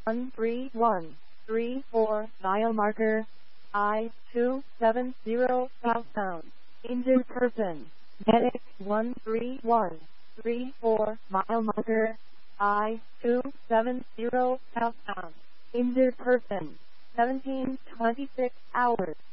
13134 biomarker I-270 southbound. Injured person. Medic 13134 mile marker I-270 southbound. Injured person. 1726 hours.